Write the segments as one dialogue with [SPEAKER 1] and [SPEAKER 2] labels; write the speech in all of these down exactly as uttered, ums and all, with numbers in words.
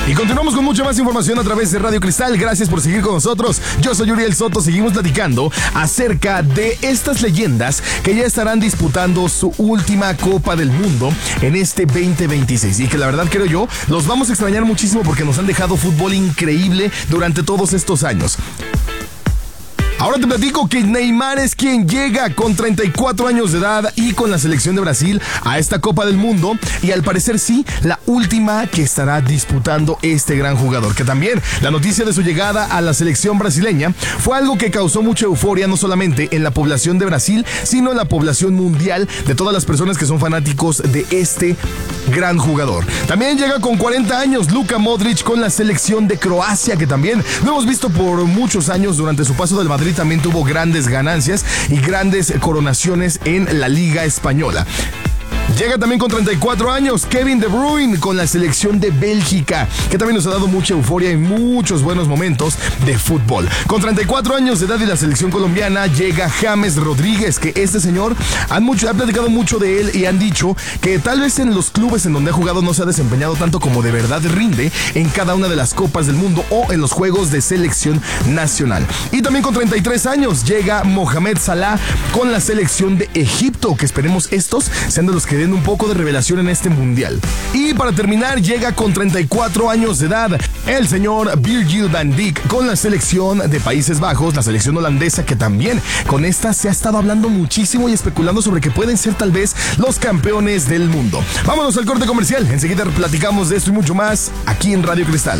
[SPEAKER 1] Y continuamos con mucha más información a través de Radio Cristal. Gracias por seguir con nosotros. Yo soy Uriel Soto. Seguimos platicando acerca de estas leyendas que ya estarán disputando su última Copa del Mundo en este veinte veintiséis. Y que la verdad, creo yo, los vamos a extrañar muchísimo porque nos han dejado fútbol increíble durante todos estos años. Ahora te platico que Neymar es quien llega con treinta y cuatro años de edad y con la selección de Brasil a esta Copa del Mundo, y al parecer sí, la última que estará disputando este gran jugador, que también la noticia de su llegada a la selección brasileña fue algo que causó mucha euforia no solamente en la población de Brasil, sino en la población mundial de todas las personas que son fanáticos de este gran jugador. También llega con cuarenta años Luka Modric con la selección de Croacia, que también lo hemos visto por muchos años. Durante su paso del Madrid también tuvo grandes ganancias y grandes coronaciones en la Liga Española. Llega también con treinta y cuatro años Kevin De Bruyne con la selección de Bélgica, que también nos ha dado mucha euforia y muchos buenos momentos de fútbol. Con treinta y cuatro años de edad y la selección colombiana llega James Rodríguez, que este señor han, mucho, han platicado mucho de él y han dicho que tal vez en los clubes en donde ha jugado no se ha desempeñado tanto como de verdad rinde en cada una de las Copas del Mundo o en los juegos de selección nacional. Y también con treinta y tres años llega Mohamed Salah con la selección de Egipto, que esperemos estos sean de los que den un poco de revelación en este mundial. Y para terminar, llega con treinta y cuatro años de edad el señor Virgil van Dijk con la selección de Países Bajos, la selección holandesa, que también con esta se ha estado hablando muchísimo y especulando sobre que pueden ser tal vez los campeones del mundo. Vámonos al corte comercial, enseguida platicamos de esto y mucho más aquí en Radio Cristal.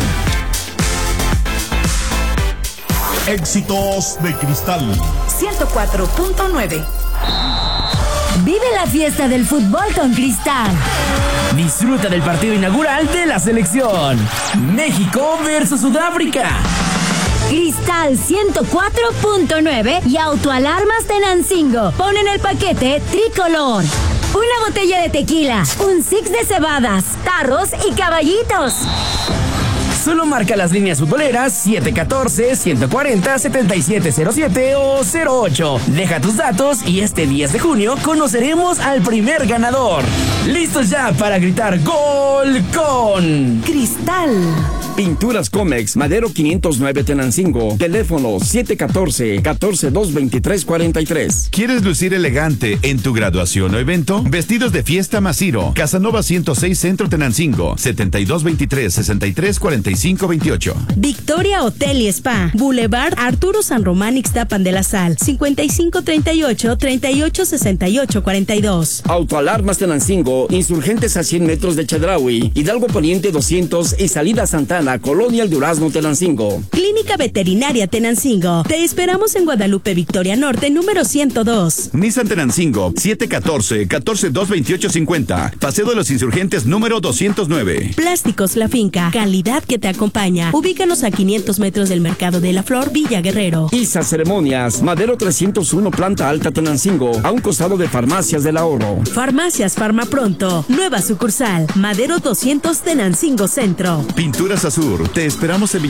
[SPEAKER 2] Éxitos de Cristal
[SPEAKER 3] ciento cuatro punto nueve. Vive la fiesta del fútbol con Cristal.
[SPEAKER 4] Disfruta del partido inaugural de la selección México versus Sudáfrica.
[SPEAKER 3] Cristal ciento cuatro punto nueve y Autoalarmas Tenancingo ponen el paquete tricolor. Una botella de tequila, un six de cebadas, tarros y caballitos.
[SPEAKER 4] Solo marca las líneas futboleras siete uno cuatro, uno cuatro cero, siete siete cero siete o cero ocho. Deja tus datos y este diez de junio conoceremos al primer ganador. ¿Listos ya para gritar gol con
[SPEAKER 3] Cristal?
[SPEAKER 5] Pinturas Comex, Madero quinientos nueve Tenancingo. Teléfono siete uno cuatro, uno cuatro dos, dos tres cuatro tres.
[SPEAKER 6] ¿Quieres lucir elegante en tu graduación o evento? Vestidos de fiesta Masiro. Casanova ciento seis Centro Tenancingo. setenta y dos veintitrés, sesenta y tres cuarenta y cinco veintiocho.
[SPEAKER 7] Victoria Hotel y Spa. Boulevard Arturo San Román Ixtapan de la Sal. cincuenta y cinco treinta y ocho, treinta y ocho sesenta y ocho cuarenta y dos.
[SPEAKER 5] Autoalarmas Tenancingo. Insurgentes a cien metros de Chedraui. Hidalgo Poniente doscientos y Salida Santana. Colonia El Durazno Tenancingo.
[SPEAKER 7] Clínica Veterinaria Tenancingo. Te esperamos en Guadalupe Victoria Norte, número ciento dos.
[SPEAKER 6] Nissan Tenancingo, siete uno cuatro, uno cuatro dos, veintiocho cincuenta. Paseo de los Insurgentes, número doscientos nueve.
[SPEAKER 7] Plásticos La Finca. Calidad que te acompaña. Ubícanos a quinientos metros del Mercado de la Flor, Villa Guerrero.
[SPEAKER 5] Isa Ceremonias. Madero trescientos uno, Planta Alta Tenancingo. A un costado de Farmacias del Ahorro.
[SPEAKER 7] Farmacias Farmapronto. Nueva sucursal. Madero doscientos Tenancingo Centro.
[SPEAKER 6] Pinturas Azur. Te esperamos en